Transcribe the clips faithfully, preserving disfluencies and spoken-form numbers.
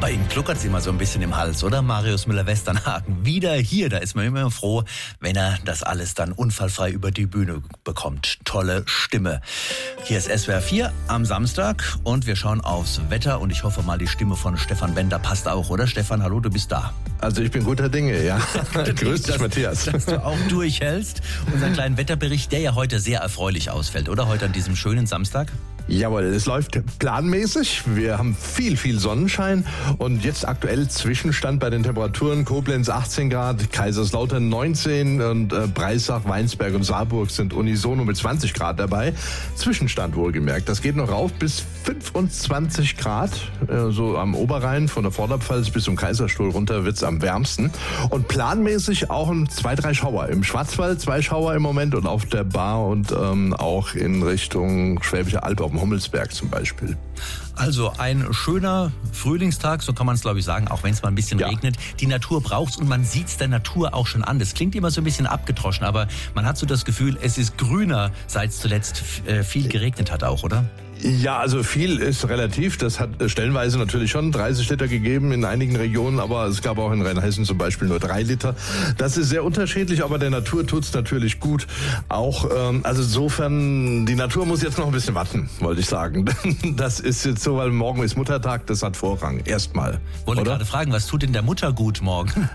Bei ihm kluckert es immer so ein bisschen im Hals, oder? Marius Müller-Westernhagen wieder hier. Da ist man immer froh, wenn er das alles dann unfallfrei über die Bühne bekommt. Tolle Stimme. Hier ist S W R vier am Samstag und wir schauen aufs Wetter. Und ich hoffe mal, die Stimme von Stefan Bender passt auch, oder? Stefan, hallo, du bist da. Also ich bin guter Dinge, ja. Grüß dich, dass, Matthias. Dass du auch durchhältst. Unseren kleinen Wetterbericht, der ja heute sehr erfreulich ausfällt, oder? Heute an diesem schönen Samstag. Jawohl, es läuft planmäßig. Wir haben viel, viel Sonnenschein und jetzt aktuell Zwischenstand bei den Temperaturen. Koblenz achtzehn Grad, Kaiserslautern neunzehn und äh, Breisach, Weinsberg und Saarburg sind unisono mit zwanzig Grad dabei. Zwischenstand wohlgemerkt. Das geht noch rauf bis fünfundzwanzig Grad, äh, so am Oberrhein von der Vorderpfalz bis zum Kaiserstuhl runter wird's am wärmsten. Und planmäßig auch ein, zwei, drei Schauer. Im Schwarzwald zwei Schauer im Moment und auf der Bar und ähm, auch in Richtung Schwäbische Alb auf Hummelsberg zum Beispiel. Also ein schöner Frühlingstag, so kann man es glaube ich sagen, auch wenn es mal ein bisschen ja. regnet. Die Natur braucht's und man sieht es der Natur auch schon an. Das klingt immer so ein bisschen abgedroschen, aber man hat so das Gefühl, es ist grüner, seit es zuletzt äh, viel geregnet hat auch, oder? Ja, also viel ist relativ. Das hat stellenweise natürlich schon dreißig Liter gegeben in einigen Regionen, aber es gab auch in Rheinhessen zum Beispiel nur drei Liter. Das ist sehr unterschiedlich, aber der Natur tut's natürlich gut. Auch, ähm, also insofern, die Natur muss jetzt noch ein bisschen warten, wollte ich sagen. Das ist jetzt so, weil morgen ist Muttertag, das hat Vorrang. Erstmal. Wollte gerade fragen, was tut denn der Mutter gut morgen?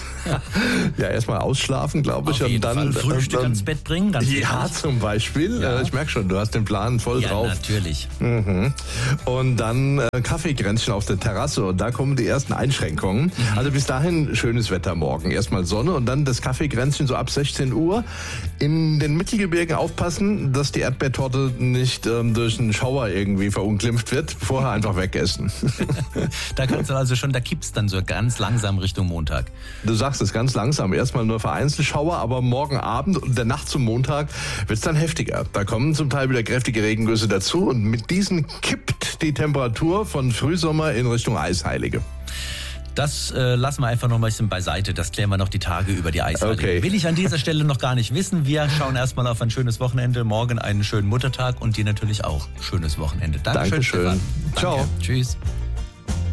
Ja, erstmal ausschlafen, glaube ich. Auf jeden und dann Fall Frühstück äh, ans Bett bringen. Ganz ja, wichtig. Zum Beispiel. Ja. Äh, ich merke schon, du hast den Plan voll ja, drauf. Natürlich. Mhm. Und dann äh, Kaffeekränzchen auf der Terrasse und da kommen die ersten Einschränkungen. Mhm. Also bis dahin schönes Wetter morgen. Erstmal Sonne und dann das Kaffeekränzchen so ab sechzehn Uhr. In den Mittelgebirgen aufpassen, dass die Erdbeertorte nicht ähm, durch einen Schauer irgendwie verunglimpft wird. Vorher einfach wegessen. Da kannst du also schon, da kippt's dann so ganz langsam Richtung Montag. Du sagst es ganz langsam. Erstmal nur vereinzelt Schauer, aber morgen Abend und der Nacht zum Montag wird's dann heftiger. Da kommen zum Teil wieder kräftige Regengüsse dazu und mit diesen kippt die Temperatur von Frühsommer in Richtung Eisheilige. Das äh, lassen wir einfach noch mal ein bisschen beiseite. Das klären wir noch die Tage über die Eisheilige. Okay. Will ich an dieser Stelle noch gar nicht wissen. Wir schauen erstmal auf ein schönes Wochenende. Morgen einen schönen Muttertag und dir natürlich auch schönes Wochenende. Dankeschön, Dankeschön. Stefan. Danke. Ciao. Tschüss.